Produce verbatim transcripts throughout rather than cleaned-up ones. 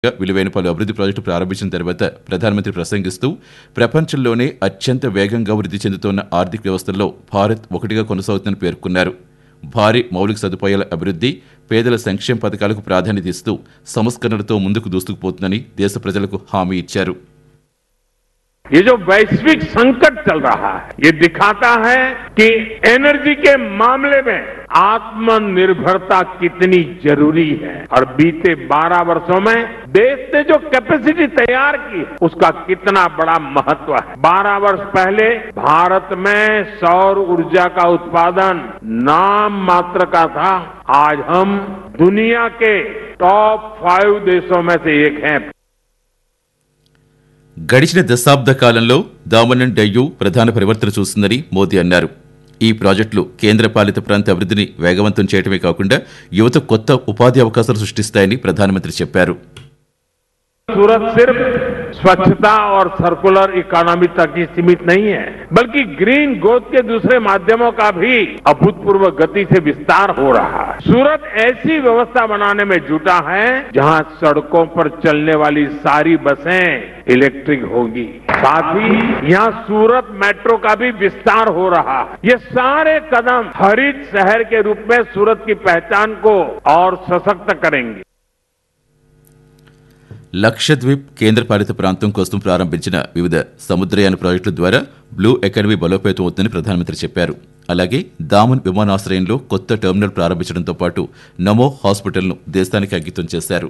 విలువైన పలు అభివృద్ధి ప్రాజెక్టులు ప్రారంభించిన తర్వాత ప్రధానమంత్రి ప్రసంగిస్తూ ప్రపంచంలోనే అత్యంత వేగంగా వృద్ధి చెందుతున్న ఆర్థిక వ్యవస్థల్లో భారత్ ఒకటిగా కొనసాగుతుందని పేర్కొన్నారు. భారీ మౌలిక సదుపాయాల అభివృద్ధి, పేదల సంక్షేమ పథకాలకు ప్రాధాన్యత ఇస్తూ సంస్కరణలతో ముందుకు దూసుకుపోతుందని దేశ ప్రజలకు హామీ ఇచ్చారు. ये जो वैश्विक संकट चल रहा है, ये दिखाता है कि एनर्जी के मामले में आत्मनिर्भरता कितनी जरूरी है और बीते बारह वर्षों में देश ने जो कैपेसिटी तैयार की है उसका कितना बड़ा महत्व है. बारह वर्ष पहले भारत में सौर ऊर्जा का उत्पादन नाम मात्र का था. आज हम दुनिया के टॉप फाइव देशों में से एक हैं. గడిచిన దశాబ్ద కాలంలో దామన్ డయ్యూ ప్రధాన పరివర్తన చూస్తుందని మోదీ అన్నారు. ఈ ప్రాజెక్టులు కేంద్రపాలిత ప్రాంత అభివృద్ధిని వేగవంతం చేయడమే కాకుండా యువత కొత్త ఉపాధి అవకాశాలు సృష్టిస్తాయని ప్రధానమంత్రి చెప్పారు. सूरत सिर्फ स्वच्छता और सर्कुलर इकोनॉमी तक ही सीमित नहीं है, बल्कि ग्रीन ग्रोथ के दूसरे माध्यमों का भी अभूतपूर्व गति से विस्तार हो रहा है. सूरत ऐसी व्यवस्था बनाने में जुटा है जहां सड़कों पर चलने वाली सारी बसें इलेक्ट्रिक होगी. साथ ही यहां सूरत मेट्रो का भी विस्तार हो रहा है. ये सारे कदम हरित शहर के रूप में सूरत की पहचान को और सशक्त करेंगे. లక్షద్వీప్ కేంద్రపాలిత ప్రాంతం కోసం ప్రారంభించిన వివిధ సముద్రయాన ప్రాజెక్టుల ద్వారా బ్లూ ఎకానమీ బలోపేతం అవుతుందని ప్రధానమంత్రి చెప్పారు. అలాగే దామన్ విమానాశ్రయంలో కొత్త టెర్మినల్ ప్రారంభించడంతో పాటు నమో హాస్పిటల్ను దేశానికి అంకితం చేశారు.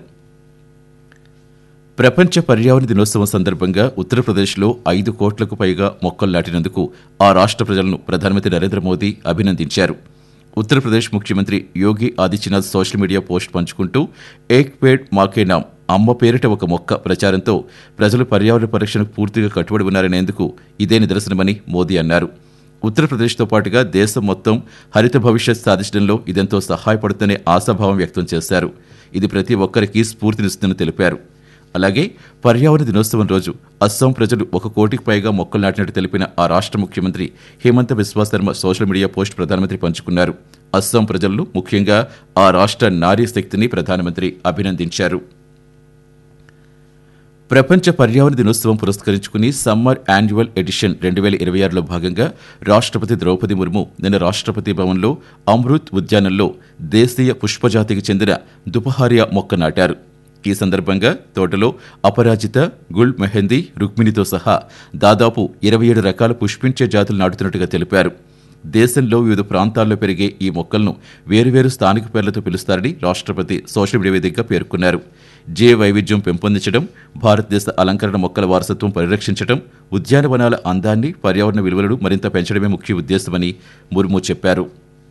ప్రపంచ పర్యావరణ దినోత్సవం సందర్భంగా ఉత్తరప్రదేశ్లో ఐదు కోట్లకు పైగా మొక్కలు నాటినందుకు ఆ రాష్ట్ర ప్రజలను ప్రధానమంత్రి నరేంద్ర మోదీ అభినందించారు. ఉత్తరప్రదేశ్ ముఖ్యమంత్రి Yogi Adityanath social media post పంచుకుంటూ ఏక్ పేడ్ మాకే నామ్, అమ్మ పేరిట ఒక మొక్క ప్రచారంతో ప్రజలు పర్యావరణ పరిరక్షణకు పూర్తిగా కట్టుబడి ఉన్నారనేందుకు ఇదే నిదర్శనమని మోదీ అన్నారు. ఉత్తరప్రదేశ్తో పాటుగా దేశం మొత్తం హరిత భవిష్యత్ సాధించడంలో ఇదెంతో సహాయపడుతుందనే ఆశాభావం వ్యక్తం చేశారు. ఇది ప్రతి ఒక్కరికి స్ఫూర్తినిస్తుందని తెలిపారు. అలాగే పర్యావరణ దినోత్సవం రోజు అస్సాం ప్రజలు ఒక కోటికి పైగా మొక్కలు నాటినట్టు తెలిపిన ఆ రాష్ట్ర ముఖ్యమంత్రి Himanta Biswa Sharma social media post ప్రధానమంత్రి పంచుకున్నారు. అస్సాం ప్రజలను, ముఖ్యంగా ఆ రాష్ట్ర నారీ శక్తిని ప్రధానమంత్రి అభినందించారు. ప్రపంచ పర్యావరణ దినోత్సవం పురస్కరించుకుని సమ్మర్ యాన్యువల్ ఎడిషన్ రెండు వేల ఇరవై ఆరులో భాగంగా రాష్ట్రపతి ద్రౌపది ముర్ము నిన్న రాష్ట్రపతి భవన్లో అమృత్ ఉద్యానంలో దేశీయ పుష్పజాతికి చెందిన దుపహారియా మొక్క నాటారు. ఈ సందర్భంగా తోటలో అపరాజిత, గుల్ మెహందీ, రుక్మిణితో సహా దాదాపు ఇరవై ఏడు రకాల పుష్పించే జాతులు నాటుతున్నట్టుగా తెలిపారు. దేశంలో వివిధ ప్రాంతాల్లో పెరిగే ఈ మొక్కలను వేరువేరు స్థానిక పేర్లతో పిలుస్తారని రాష్ట్రపతి సోషల్ మీడియా వేదికగా పేర్కొన్నారు. జీవ వైవిధ్యం పెంపొందించడం, భారతదేశ అలంకరణ మొక్కల వారసత్వం పరిరక్షించడం, ఉద్యానవనాల అందాన్ని, పర్యావరణ విలువలను మరింత పెంచడమే ముఖ్య ఉద్దేశమని ముర్ము చెప్పారు.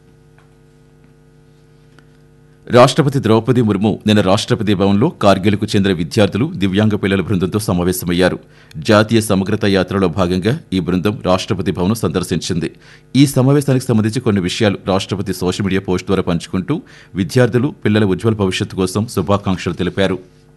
రాష్ట్రపతి ద్రౌపది ముర్ము నిన్న రాష్ట్రపతి భవన్లో కార్గిల్కు చెందిన విద్యార్థులు, దివ్యాంగ పిల్లల బృందంతో సమావేశమయ్యారు. జాతీయ సమగ్రత యాత్రలో భాగంగా ఈ బృందం రాష్ట్రపతి భవన్ సందర్శించింది. ఈ సమావేశానికి సంబంధించి కొన్ని విషయాలు రాష్ట్రపతి సోషల్ మీడియా పోస్ట్ ద్వారా పంచుకుంటూ విద్యార్థులు, పిల్లల ఉజ్వల భవిష్యత్తు కోసం శుభాకాంక్షలు తెలిపారు.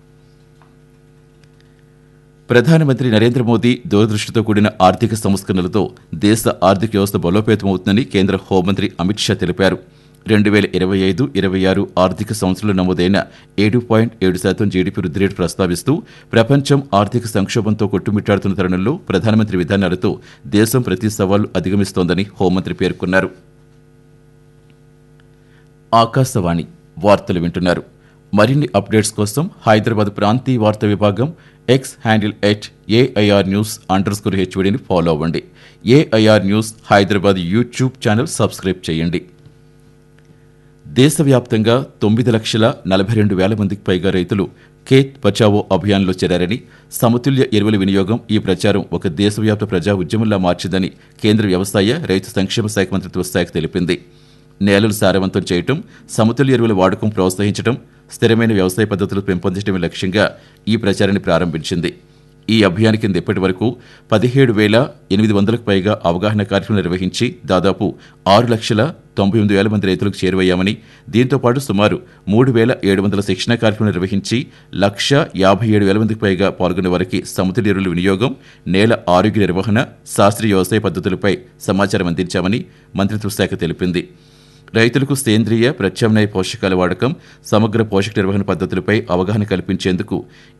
ప్రధానమంత్రి నరేంద్ర మోదీ దూరదృష్టితో కూడిన ఆర్థిక సంస్కరణలతో దేశ ఆర్థిక వ్యవస్థ బలోపేతమవుతుందని కేంద్ర హోంమంత్రి అమిత్ షా తెలిపారు. రెండు వేల ఇరవై ఐదు ఇరవై ఆరు ఆర్థిక సంవత్సరంలో నమోదైన ఏడు పాయింట్ ఏడు శాతం జీడీపీ వృద్ధి రేటు ప్రస్తావిస్తూ ప్రపంచం ఆర్థిక సంక్షోభంతో కొట్టుమిట్టాడుతున్న తరుణంలో ప్రధానమంత్రి విధానాలతో దేశం ప్రతి సవాలు అధిగమిస్తోందని హోంమంత్రి పేర్కొన్నారు. ఆకాశవాణి వార్తలు వింటున్నారు. మరిన్ని అప్డేట్స్ కోసం హైదరాబాద్ ప్రాంతీయ వార్తా విభాగం X handle at AIR news under score హెచ్వీడీని follow అవ్వండి. AIR news Hyderabad YouTube channel subscribe చేయండి. దేశవ్యాప్తంగా తొమ్మిది లక్షల నలభై రెండు వేల మందికి పైగా రైతులు ఖేత్ బచావో అభియాన్లో చేరారని, సమతుల్య ఎరువుల వినియోగం ఈ ప్రచారం ఒక దేశవ్యాప్త ప్రజా ఉద్యమంలా మార్చిందని కేంద్ర వ్యవసాయ, రైతు సంక్షేమ శాఖ మంత్రిత్వ శాఖ తెలిపింది. నేలలు సారవంతం చేయటం, సమతుల్య ఎరువుల వాడకం ప్రోత్సహించడం, స్థిరమైన వ్యవసాయ పద్ధతులు పెంపొందించడమే లక్ష్యంగా ఈ ప్రచారాన్ని ప్రారంభించింది. ఈ అభియాన్ కింద ఇప్పటి వరకు పదిహేడు వేల ఎనిమిది వందలకు పైగా అవగాహన కార్యక్రమం నిర్వహించి దాదాపు ఆరు లక్షల తొంభై ఎనిమిది వేల మంది రైతులకు చేరువయ్యామని, దీంతో పాటు సుమారు మూడు వేల ఏడు వందల శిక్షణ కార్యక్రమం నిర్వహించి లక్ష యాభై ఏడు వేల మందికి పైగా పాల్గొనే వారికి సమతుల్య ఎరువుల వినియోగం, నేల ఆరోగ్య నిర్వహణ, శాస్త్రీయ వ్యవసాయ పద్ధతులపై సమాచారం అందించామని మంత్రిత్వ శాఖ తెలిపింది. రైతులకు సేంద్రియ, ప్రత్యామ్నాయ పోషకాల వాడకం, సమగ్ర పోషక నిర్వహణ పద్ధతులపై అవగాహన కల్పించేందుకు